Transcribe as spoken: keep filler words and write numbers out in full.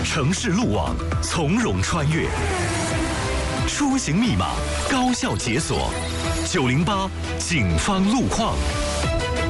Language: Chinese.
城市路网从容穿越，出行密码高效解锁。九零八警方路况。